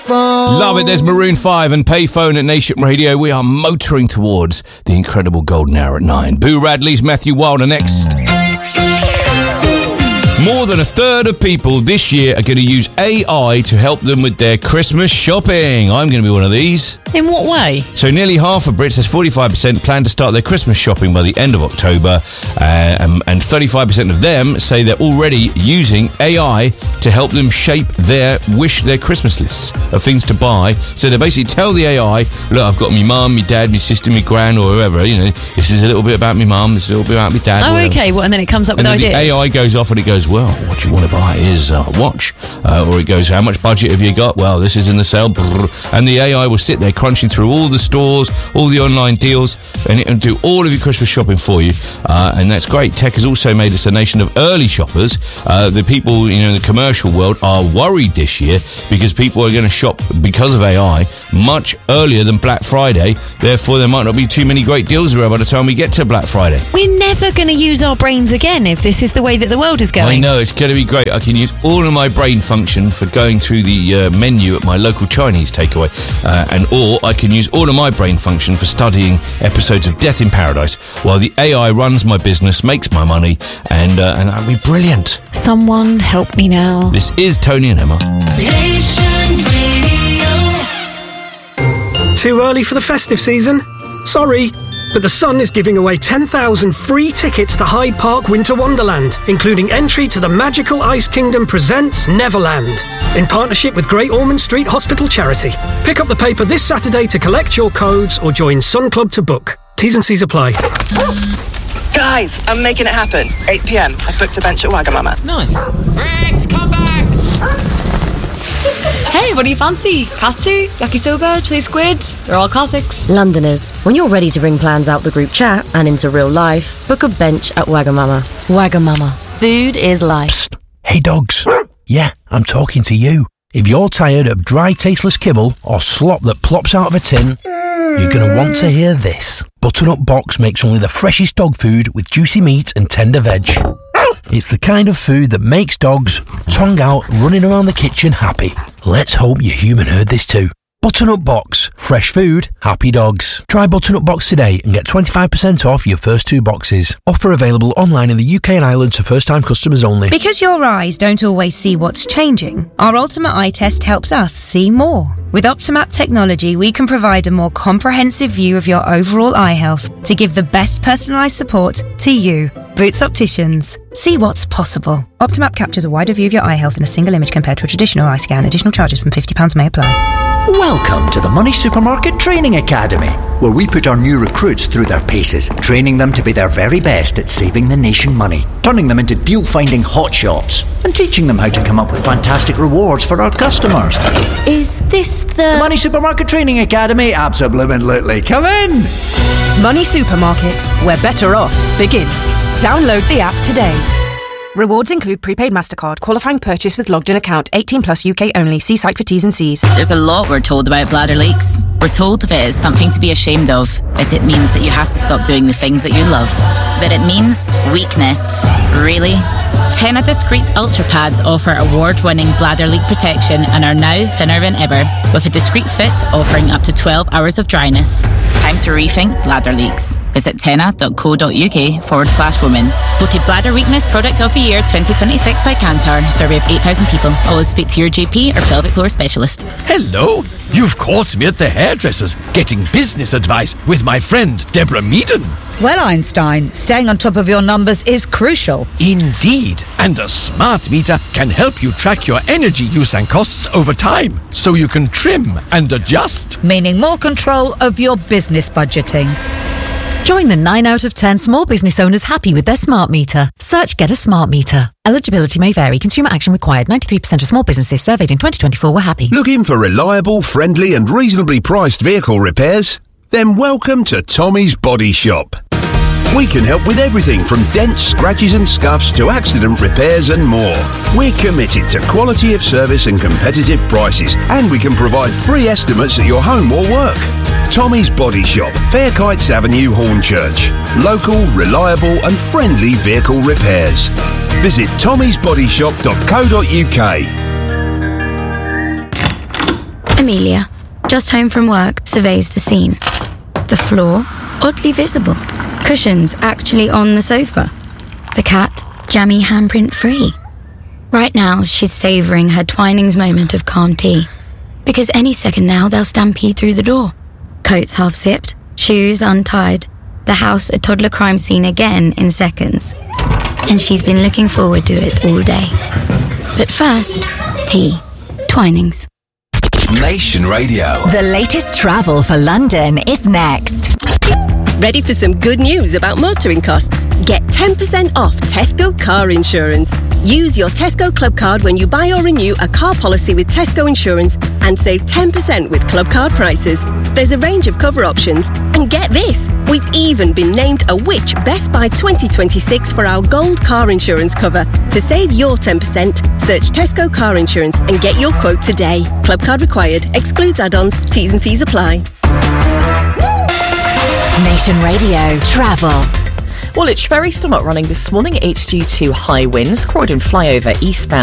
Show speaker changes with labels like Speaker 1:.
Speaker 1: Payphone.
Speaker 2: Love it. There's Maroon 5 and Payphone at Nation Radio. We are motoring towards the incredible golden hour at 9. Boo Radley's Matthew Wilder next. More than a third of people this year are going to use AI to help them with their Christmas shopping. I'm going to be one of these.
Speaker 3: In what way?
Speaker 2: So nearly half of Brits, that's 45%, plan to start their Christmas shopping by the end of October. And 35% of them say they're already using AI to help them shape their Christmas lists of things to buy. So they basically tell the AI, look, I've got me mum, me dad, me sister, me gran, or whoever. You know, this is a little bit about me mum, this is a little bit about me dad.
Speaker 3: Oh, okay. Well, and then it comes up with ideas.
Speaker 2: The AI goes off and it goes, well, what you want to buy is a watch. Or it goes, how much budget have you got? Well, this is in the sale. And the AI will sit there crunching through all the stores, all the online deals, and it'll do all of your Christmas shopping for you. And that's great. Tech has also made us a nation of early shoppers. The people, in the commercial world are worried this year because people are going to shop because of AI much earlier than Black Friday. Therefore, there might not be too many great deals around by the time we get to Black Friday.
Speaker 3: We're never going to use our brains again if this is the way that the world is going.
Speaker 2: I know, it's going to be great. I can use all of my brain function for going through the menu at my local Chinese takeaway, or I can use all of my brain function for studying episodes of Death in Paradise while the AI runs my business, makes my money, and that'd be brilliant.
Speaker 3: Someone help me now.
Speaker 2: This is Tony and Emma.
Speaker 4: Nation Radio.
Speaker 5: Too early for the festive season? Sorry, but The Sun is giving away 10,000 free tickets to Hyde Park Winter Wonderland, including entry to the Magical Ice Kingdom Presents Neverland, in partnership with Great Ormond Street Hospital Charity. Pick up the paper this Saturday to collect your codes or join Sun Club to book. T's and C's apply.
Speaker 6: Guys, I'm making it happen. 8 p.m. I've booked a bench at Wagamama.
Speaker 7: Nice. Rex, come back! Hey, what do you fancy? Katsu, yakisoba, chili squid? They're all classics.
Speaker 8: Londoners, when you're ready to bring plans out the group chat and into real life, book a bench at Wagamama. Wagamama. Food is life.
Speaker 9: Psst. Hey dogs. Yeah, I'm talking to you. If you're tired of dry, tasteless kibble or slop that plops out of a tin, you're going to want to hear this. Butternut Box makes only the freshest dog food with juicy meat and tender veg. It's the kind of food that makes dogs, tongue out, running around the kitchen happy. Let's hope your human heard this too. Butternut Box. Fresh food, happy dogs. Try Butternut Box today and get 25% off your first 2 boxes. Offer available online in the UK and Ireland to first-time customers only.
Speaker 10: Because your eyes don't always see what's changing, our Ultimate Eye Test helps us see more. With Optimap technology, we can provide a more comprehensive view of your overall eye health to give the best personalised support to you. Boots Opticians. See what's possible. Optimap captures a wider view of your eye health in a single image compared to a traditional eye scan. Additional charges from £50 may apply.
Speaker 11: Welcome to the Money Supermarket Training Academy, where we put our new recruits through their paces, training them to be their very best at saving the nation money, turning them into deal-finding hotshots, and teaching them how to come up with fantastic rewards for our customers.
Speaker 8: Is this the
Speaker 11: Money Supermarket Training Academy? Absolutely. Come in!
Speaker 12: Money Supermarket, where better off begins. Download the app today. Rewards include prepaid MasterCard, qualifying purchase with logged in account, 18 plus UK only. See site for T's and C's.
Speaker 13: There's a lot we're told about bladder leaks. We're told if it is something to be ashamed of, that it means that you have to stop doing the things that you love. But it means weakness. Really? Tena Discreet Ultra Pads offer award-winning bladder leak protection and are now thinner than ever, with a discreet fit offering up to 12 hours of dryness. It's time to rethink bladder leaks. Visit tena.co.uk/women. Voted Bladder Weakness Product of the Year 2026 by Kantar. Survey of 8,000 people. Always speak to your GP or pelvic floor specialist.
Speaker 14: Hello, you've caught me at the hairdresser's getting business advice with my friend Deborah Meaden.
Speaker 15: Well, Einstein, staying on top of your numbers is crucial.
Speaker 14: Indeed, and a smart meter can help you track your energy use and costs over time, so you can trim and adjust.
Speaker 15: Meaning more control of your business budgeting.
Speaker 16: Join the 9 out of 10 small business owners happy with their smart meter. Search Get a Smart Meter. Eligibility may vary. Consumer action required. 93% of small businesses surveyed in 2024 were happy.
Speaker 17: Looking for reliable, friendly and reasonably priced vehicle repairs? Then welcome to Tommy's Body Shop. We can help with everything from dents, scratches and scuffs to accident repairs and more. We're committed to quality of service and competitive prices, and we can provide free estimates at your home or work. Tommy's Body Shop, Fairkites Avenue, Hornchurch. Local, reliable and friendly vehicle repairs. Visit tommysbodyshop.co.uk.
Speaker 1: Amelia, just home from work, surveys the scene. The floor, oddly visible. Cushions actually on the sofa. The cat, jammy handprint free. Right now, she's savouring her Twinings moment of calm tea. Because any second now, they'll stampede through the door. Coats half zipped, shoes untied. The house a toddler crime scene again in seconds. And she's been looking forward to it all day. But first, tea. Twinings.
Speaker 18: Nation Radio.
Speaker 19: The latest travel for London is next.
Speaker 20: Ready for some good news about motoring costs? Get 10% off Tesco car insurance. Use your Tesco Club card when you buy or renew a car policy with Tesco Insurance and save 10% with Club card prices. There's a range of cover options. And get this, we've even been named a Which Best Buy 2026 for our gold car insurance cover. To save your 10%, search Tesco car insurance and get your quote today. Club card required. Excludes add-ons. T's and C's apply.
Speaker 19: Nation Radio Travel.
Speaker 21: Woolwich Ferry still not running this morning. It's due to high winds. Croydon flyover eastbound